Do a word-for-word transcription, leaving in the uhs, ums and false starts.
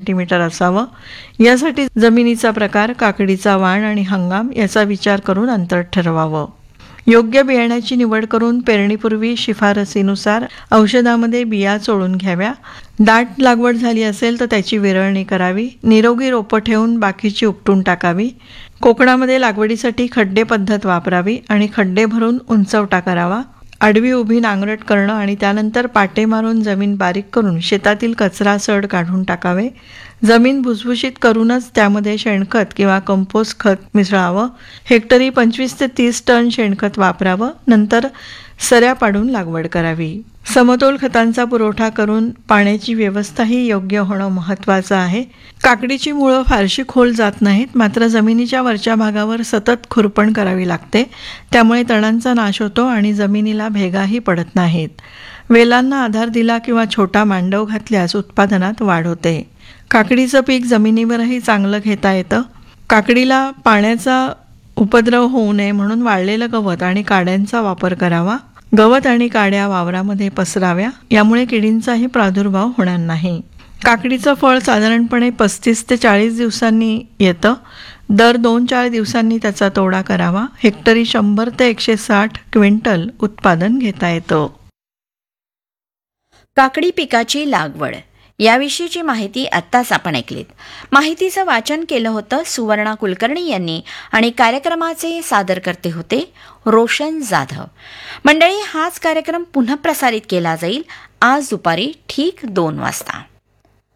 Centimetre असावं. यासाठी जमिनीचा प्रकार, काकडीचा वाण आणि हंगाम याचा विचार करून अंतर ठरवावं. योग्य बियाण्याची निवड करून पेरणीपूर्वी शिफारसीनुसार औषधामध्ये बिया चोळून घ्याव्या. दाट लागवड झाली असेल तर त्याची विरळणी करावी. निरोगी रोपं ठेवून बाकीची उपटून टाकावी. कोकणामध्ये लागवडीसाठी खड्डे पद्धत वापरावी आणि खड्डे भरून उंचवटा करावा. आडवी उभी नांगरट करणं आणि त्यानंतर पाटे मारून जमीन बारीक करून शेतातील कचरा सड काढून टाकावे. जमीन भुसभुशीत करूनच त्यामध्ये शेणखत किंवा कंपोस्ट खत मिसळावं. हेक्टरी पंचवीस ते तीस टन शेणखत वापरावं. नंतर सऱ्या पाडून लागवड करावी. समतोल खतांचा पुरवठा करून पाण्याची व्यवस्थाही योग्य होणं महत्त्वाचं आहे. काकडीची मुळं फारशी खोल जात नाहीत, मात्र जमिनीच्या वरच्या भागावर सतत खुरपण करावी लागते. त्यामुळे तणांचा नाश होतो आणि जमिनीला भेगाही पडत नाहीत. वेलांना आधार दिला किंवा छोटा मांडव घातल्यास उत्पादनात वाढ होते. काकडीचं पीक जमिनीवरही चांगलं घेता येतं. काकडीला पाण्याचा उपद्रव होऊ नये म्हणून वाळलेलं गवत आणि काड्यांचा वापर करावा. गवत आणि काड्या वावरामध्ये पसराव्या. यामुळे किडींचाही प्रादुर्भाव होणार नाही. काकडीचं फळ साधारणपणे पस्तीस ते चाळीस दिवसांनी येतं. दर दोन चार दिवसांनी त्याचा तोडा करावा. हेक्टरी शंभर ते एकशे साठ क्विंटल उत्पादन घेता येतं. काकडी पिकाची लागवड याविषयीची माहिती आत्ताच आपण ऐकलीत. माहितीचं वाचन केलं होतं सुवर्णा कुलकर्णी यांनी आणि कार्यक्रमाचे सादरकर्ते होते रोशन जाधव. मंडळी, हाच कार्यक्रम पुनः प्रसारित केला जाईल आज दुपारी ठीक दोन वाजता.